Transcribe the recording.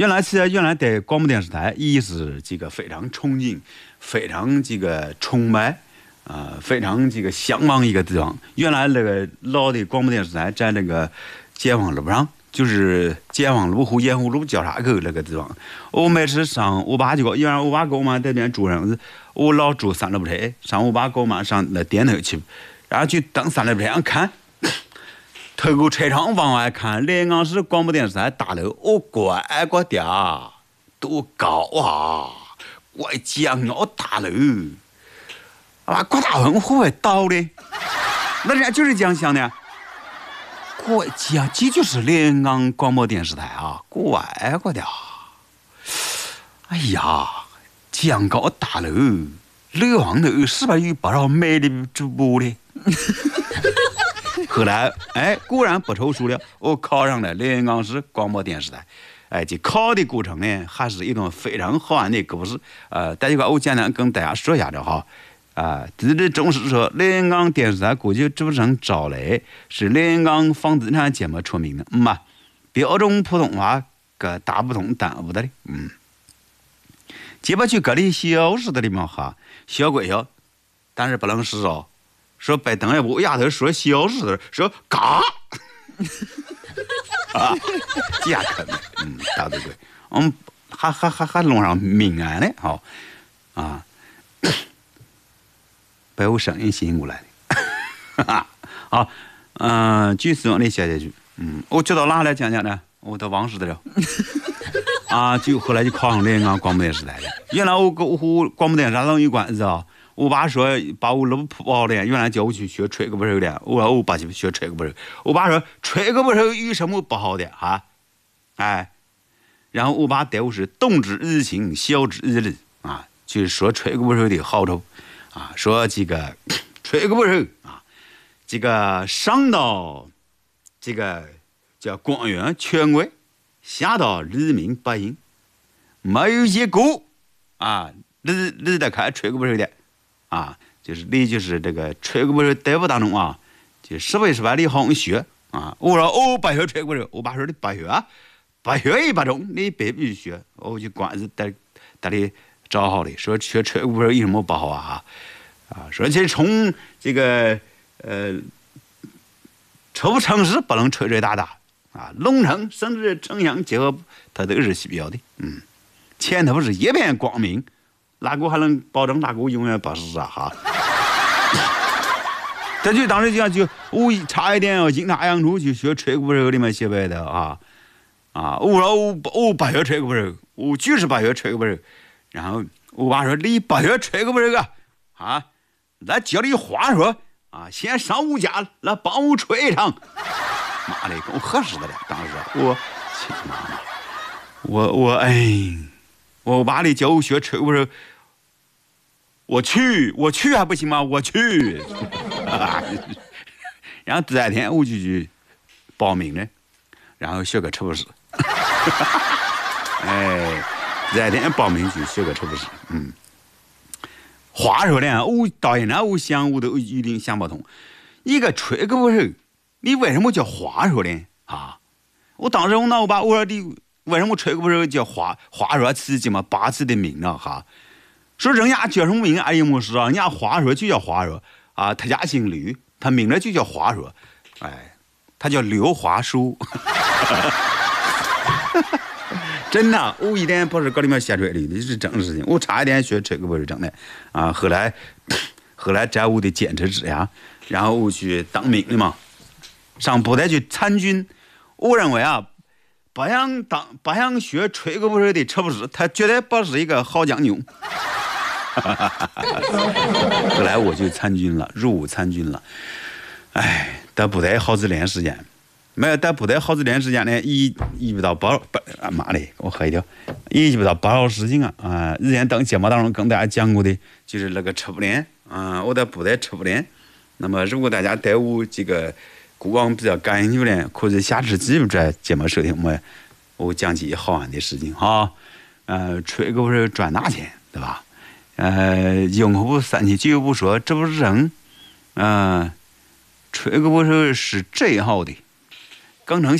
原来在广播电视台，一是这个非常憧憬，非常这个崇拜，非常这个向往一个地方。原来那个老的广播电视台在那个解放路上，就是解放路和盐湖路交叉口那个地方。我每次上我爸就原来我爸跟我妈在那边住上，我老住三楼车，上我爸跟我妈上那店头去，然后去登三楼车上看。透过车窗往外看，连江市广播电视台大楼，乖个的，多高啊！怪将要大楼，郭大文会不会倒的？那人家就是这样想的。怪将，这就是连江广播电视台啊，乖个的。哎呀，将高大楼，楼上头是不是有不少美的主播的？后来，果然不抽数了，我考上了连江市广播电视台。这考的过程呢，还是一段非常好玩的故事。大家我简单跟大家说一下的哈。地理中是说，连江电视台过去主持人赵雷是连江房地产节目出名的，标准普通话个大不同耽误的。接不去隔里小时的嘛哈，小归小，但是不能是哦。说摆等下我丫头说小时的说嘎，这可能，对对，还弄上命案嘞，好，被我声音吸引过来的，好，继续往里写下去，我就到哪来讲讲呢？我都忘事的了，就后来就考上连江广播电视台了。原来我和广播电视台上有关系啊。我爸说把我路不好的，原来叫我去学吹个不手的，我爸去学吹个不手。我爸说吹个不手有什么不好的啊？然后我爸带我是动之以情，晓之以理就是说吹个不手的好处说这个吹个不手这个上到这个叫官员权贵，下到黎民百姓，没有一个离得开吹个不手的。就是你就是这个吹个不是队伍当中就10倍10倍你好学我说不学吹个不是，我爸说你不学也不中，你必须学。我就管子带你找好的，说学吹个不是有什么不好说这从这个出城市不能吹吹打打弄成甚至城乡结合，它都是需要的。前头是一片光明。哪个还能保证哪个永远不是这就当时就我差一点警察杨出去学吹鼓手的嘛，西北的我说我不学吹鼓手，我就是不学吹鼓手。然后我爸说你不学吹鼓手那叫你话说先上我家来帮我吹一场。妈的，跟我合适的了。当时我爸里叫我学吹鼓手。我去还不行吗？我去，然后第二天我就去报名了，然后学个车不是，第二天报名去学个车不是，话说呢，我到现在我想我都有点想不通，一个吹个不是，你为什么叫话说呢？我当时我闹我爸，我说你为什么吹个不是叫话说刺激嘛，8次的名了说人家叫什么名也没事人家话说就叫话说他家姓吕，他名字就叫话说，他叫刘华叔。真的，我一点不是搁里面瞎吹的，这是真事情。我差一点学吹个不是真的后来在我的坚持之下，然后我去当兵了嘛，上部队去参军。我认为不想学吹个不是的车不是，他绝对不是一个好将军。后来我就参军了，入伍参军了。在部队好几年时间，没有在部队好几年时间呢，一不到妈的，我喝一条，一不到8小时情以前当节目当中跟大家讲过的，就是那个吃不练我在部队吃不练。那么如果大家对我这个过往比较感兴趣的，可以下次继续在节目收听我讲起好玩的事情吹个不是赚大钱，对吧？用户379不说，这不是人吹个不是这样的，更成